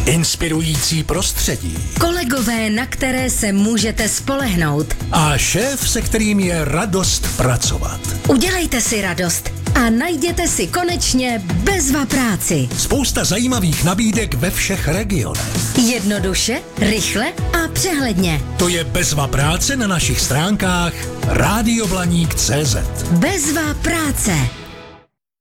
Inspirující prostředí. Kolegové, na které se můžete spolehnout. A šéf, se kterým je radost pracovat. Udělejte si radost a najděte si konečně Bezva práci. Spousta zajímavých nabídek ve všech regionech. Jednoduše, rychle a přehledně. To je Bezva práce na našich stránkách radioblaník.cz. Bezva práce.